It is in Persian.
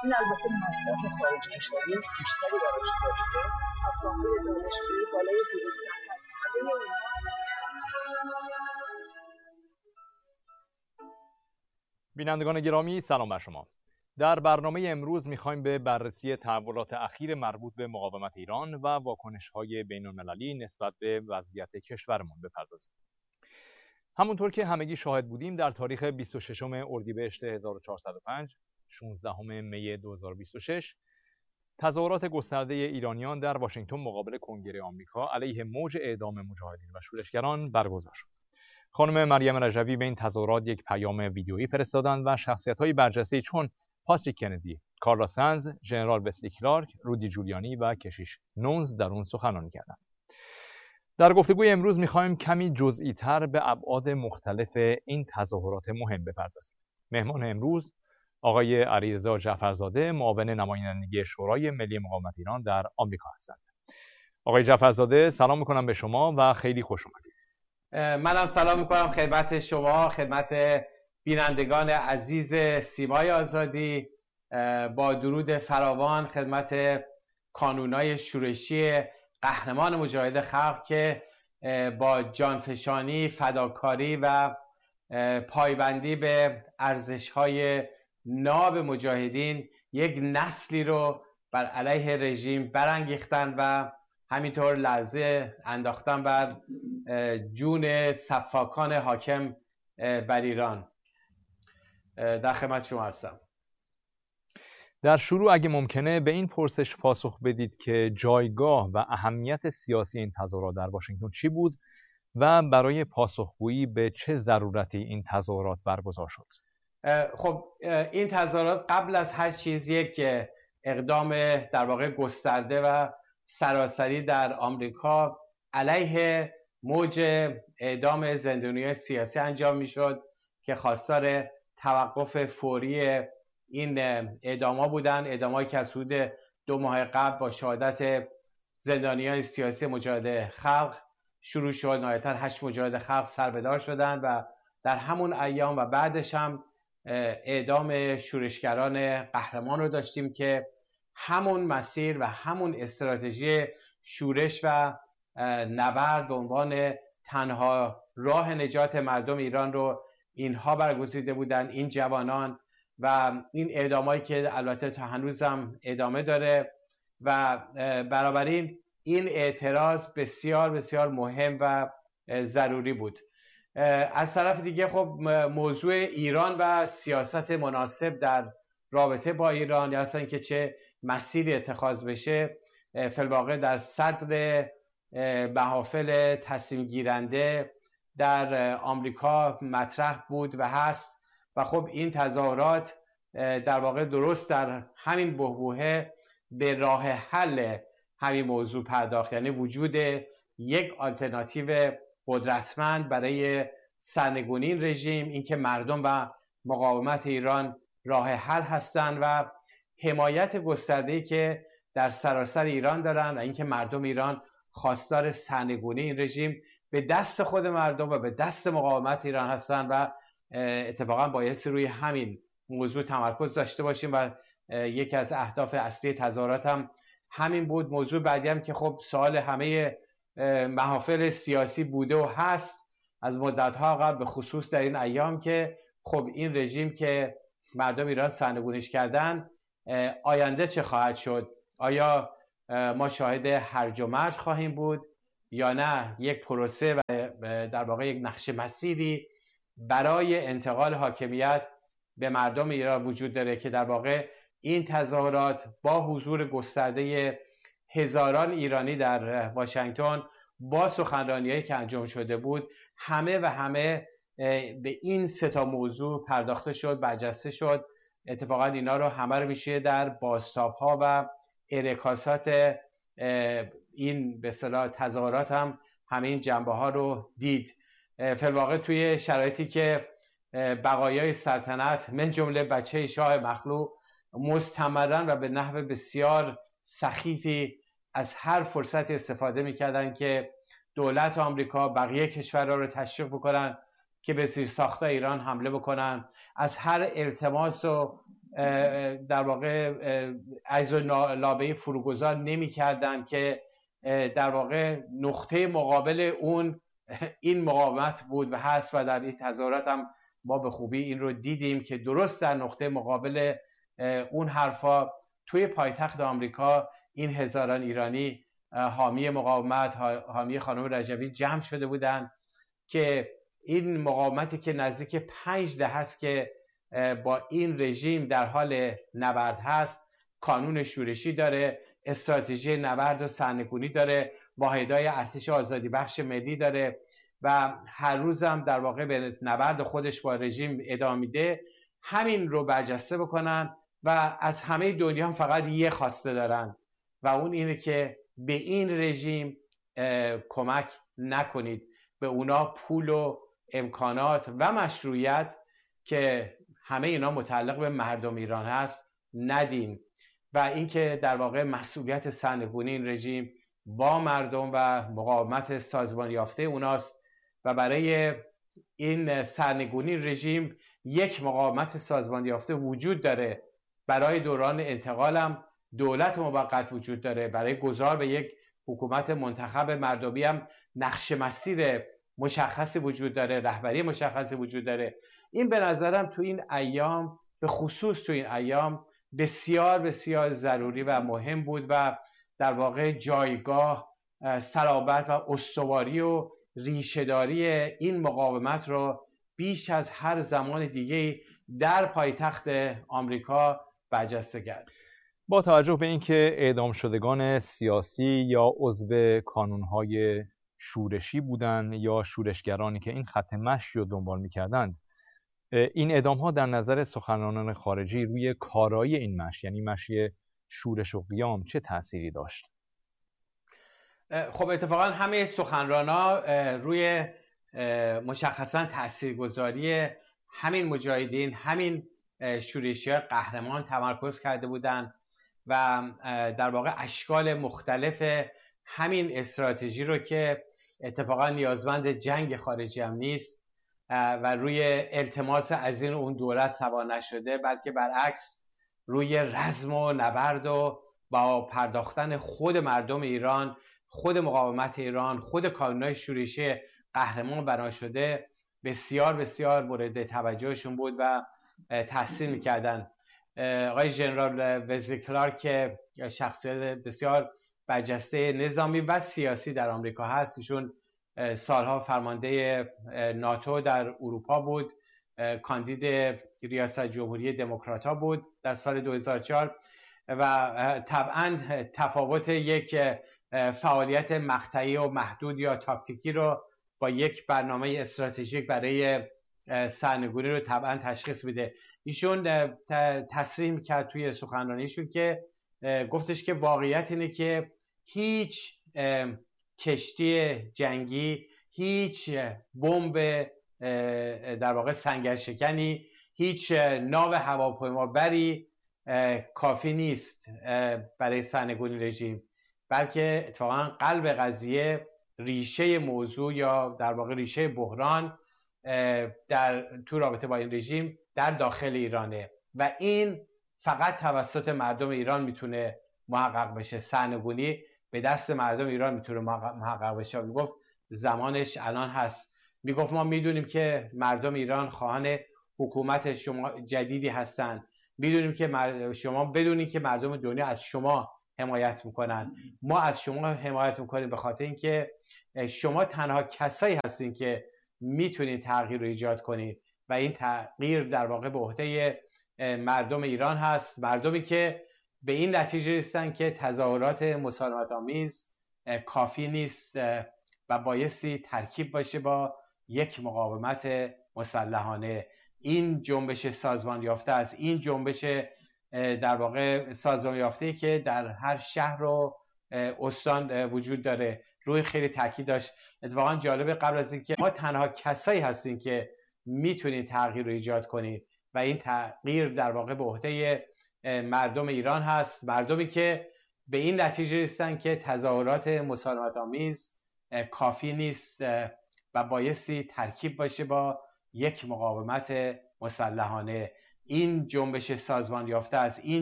این البته مصرف خارج کشوری بیشتری براش داشته. افرادهای دانشجویی بالای 200 نفر، همه اینها بینندگان گرامی سلام بر شما. در برنامه امروز می‌خوایم به بررسی تحولات اخیر مربوط به مقاومت ایران و واکنش‌های بین‌المللی نسبت به وضعیت کشورمان بپردازیم. همونطور که همگی شاهد بودیم در تاریخ 26 اردیبهشت 1405 16 می 2026 تظاهرات گسترده ایرانیان در واشنگتن مقابل کنگره آمریکا علیه موج اعدام مجاهدین و شورشگران برگزار شد. خانم مریم رجوی به این تظاهرات یک پیام ویدیویی فرستادند و شخصیت‌های برجسته‌ای چون پاتریک کندی، کارلا سنز، ژنرال وسلی کلارک، رودی جولیانی و کشیش نونز در اون سخنرانی کردند. در گفتگوی امروز می‌خوایم کمی جزئی‌تر به ابعاد مختلف این تظاهرات مهم بپردازیم. مهمان امروز آقای علیرضا جعفرزاده، معاون نمایندگی شورای ملی مقاومت ایران در آمریکا هستند. آقای جعفرزاده سلام می‌کنم به شما و خیلی خوش اومدید. منم سلام میکنم خدمت شما، خدمت بینندگان عزیز سیمای آزادی، با درود فراوان خدمت کانونای شورشی قهرمان مجاهد خلق که با جانفشانی، فداکاری و پایبندی به ارزش‌های ناب مجاهدین یک نسلی رو بر علیه رژیم برانگیختن و همینطور لرزه انداختن بر جون سفاکان حاکم بر ایران. در خدمت شما هستم. در شروع اگه ممکنه به این پرسش پاسخ بدید که جایگاه و اهمیت سیاسی این تظاهرات در واشنگتن چی بود و برای پاسخگویی به چه ضرورتی این تظاهرات برگزار شد؟ خب این تظاهرات قبل از هر چیز یک اقدام در واقع گسترده و سراسری در آمریکا علیه موج اعدام زندانیان سیاسی انجام میشد که خواستار توقف فوری این اعدام‌ها بودن، اعدام‌هایی که از حدود 2 ماه قبل با شهادت زندانیان سیاسی مجاهد خلق شروع شد. نهایتاً 8 مجاهد خلق سربدار شدند و در همون ایام و بعدش هم اعدام شورشگران قهرمان رو داشتیم که همون مسیر و همون استراتژی شورش و نبرد به عنوان تنها راه نجات مردم ایران رو اینها برگزیده بودن، این جوانان، و این اعدامایی که البته تا هنوزم ادامه داره و بنابراین این اعتراض بسیار بسیار مهم و ضروری بود. از طرف دیگه خب موضوع ایران و سیاست مناسب در رابطه با ایران یا اصلا اینکه چه مسیری اتخاذ بشه فی الواقع در صدر محافل تصمیم گیرنده در آمریکا مطرح بود و هست و خب این تظاهرات در واقع درست در همین بحبوحه به راه حل همین موضوع پرداخت، یعنی وجود یک آلترناتیو قدرتمند برای سرنگونی این رژیم، اینکه مردم و مقاومت ایران راه حل هستند و حمایت گسترده‌ای که در سراسر ایران دارن و اینکه مردم ایران خواستار سرنگونی این رژیم به دست خود مردم و به دست مقاومت ایران هستند و اتفاقا بایستی روی همین موضوع تمرکز داشته باشیم و یکی از اهداف اصلی تظاهرات هم همین بود. موضوع بعدی هم که خب سوال همه محافل سیاسی بوده و هست از مدت‌ها قبل، به خصوص در این ایام، که خب این رژیم که مردم ایران سرنگونیش کردن آینده چه خواهد شد؟ آیا ما شاهد هرج و مرج خواهیم بود یا نه یک پروسه و در واقع یک نقش مسیری برای انتقال حاکمیت به مردم ایران وجود داره که در واقع این تظاهرات با حضور گسترده هزاران ایرانی در واشنگتن با سخنرانی‌هایی که انجام شده بود همه به این سه تا موضوع پرداخته شد، برجسته شد. اتفاقا اینا رو همه رو میشه در بازتاب‌ها و انعکاسات این به اصطلاح تظاهرات هم همه این جنبه‌ها رو دید. فی الواقع توی شرایطی که بقایای سلطنت من جمله بچه شاه مخلوع مستمرن و به نحو بسیار سخیفی از هر فرصتی استفاده میکردن که دولت آمریکا بقیه کشورها رو تشویق بکنن که به زیرساخت‌های ایران حمله بکنن، از هر التماس و در واقع عجز و لابه فروگذار نمی‌کردند که در واقع نقطه مقابل اون این مقاومت بود و هست و در این تظاهرات هم ما به خوبی این رو دیدیم که درست در نقطه مقابل اون حرفا توی پایتخت آمریکا این هزاران ایرانی حامی مقاومت، حامی خانم رجبی جمع شده بودند که این مقاومتی که نزدیک 5 دهه است که با این رژیم در حال نبرد هست، کانون شورشی داره، استراتژی نبرد و سرنگونی داره، واحدهای ارتش آزادی بخش ملی داره و هر روزم در واقع به نبرد خودش با رژیم ادامه میده، همین رو برجسته بکنن و از همه دنیا هم فقط یه خواسته دارن و اون اینه که به این رژیم کمک نکنید، به اونا پول و امکانات و مشروعیت که همه اینا متعلق به مردم ایران هست ندین و اینکه در واقع مسئولیت سرنگونی این رژیم با مردم و مقاومت سازمان یافته اوناست و برای این سرنگونی رژیم یک مقاومت سازمان یافته وجود داره، برای دوران انتقالم دولت موقت وجود داره، برای گذار به یک حکومت منتخب مردمی هم نقش مسیر مشخصی وجود داره، رهبری مشخصی وجود داره. این به نظرم تو این ایام، به خصوص تو این ایام بسیار بسیار ضروری و مهم بود و در واقع جایگاه، صلابت و استواری و ریشه‌داری این مقاومت رو بیش از هر زمان دیگه در پایتخت آمریکا برجسته کرد. با توجه به اینکه اعدام شدگان سیاسی یا عضو کانونهای شورشی بودند یا شورشگرانی که این خط مشی رو دنبال می‌کردند، این اعدام‌ها در نظر سخنرانان خارجی روی کارایی این مشی، یعنی مشی شورش و قیام، چه تأثیری داشت؟ خب اتفاقا همه سخنران‌ها روی مشخصا تاثیرگذاری همین مجاهدین، همین شورشی‌های قهرمان تمرکز کرده بودند و در واقع اشکال مختلف همین استراتژی رو که اتفاقا نیازمند جنگ خارجی هم نیست و روی التماس از این اون دولت سوا نشده، بلکه برعکس روی رزم و نبرد و با پرداختن خود مردم ایران، خود مقاومت ایران، خود کانونهای شورشی قهرمان بنا شده بسیار بسیار مورد توجهشون بود و تحسین میکردن. آقای ژنرال وزلی کلارک که شخصیت بسیار برجسته نظامی و سیاسی در آمریکا هست، ایشون سالها فرمانده ناتو در اروپا بود، کاندید ریاست جمهوری دموکرات‌ها بود در سال 2004 و طبعاً تفاوت یک فعالیت مقطعی و محدود یا تاکتیکی رو با یک برنامه استراتژیک برای سرنگونی رو طبعاً تشخیص میده. ایشون تصریح میکرد توی سخنرانیشون که گفتش که واقعیت اینه که هیچ کشتی جنگی، هیچ بمب در واقع سنگرشکنی، هیچ ناو هواپیمابری کافی نیست برای سرنگونی رژیم، بلکه اتفاقا قلب قضیه، ریشه موضوع یا در واقع ریشه بحران تو رابطه با این رژیم در داخل ایرانه و این فقط توسط مردم ایران میتونه محقق بشه. سرنگونی به دست مردم ایران میتونه محقق بشه. میگفت زمانش الان هست. میگفت ما میدونیم که مردم ایران خواهان حکومت شما جدیدی هستن، میدونیم که شما بدونید که مردم دنیا از شما حمایت میکنن، ما از شما حمایت میکنیم به خاطر اینکه شما تنها کسایی هستین که میتونید تغییر رو ایجاد کنید و این تغییر در واقع به عهده مردم ایران هست، مردمی که به این نتیجه رسیدن که تظاهرات مسالمت آمیز کافی نیست و بایستی ترکیب باشه با یک مقاومت مسلحانه. این جنبش سازمان یافته است، این جنبش در واقع سازمان یافته‌ای که در هر شهر و استان وجود داره روی خیلی تاکید داشت. اتفاقا جالبه، قبل از اینکه ما تنها کسایی هستیم که میتونید تغییر رو ایجاد کنید و این تغییر در واقع به عهده مردم ایران هست، مردمی که به این نتیجه رسیدن که تظاهرات مسالمت آمیز کافی نیست و بایستی ترکیب باشه با یک مقاومت مسلحانه. این جنبش سازمان یافته از این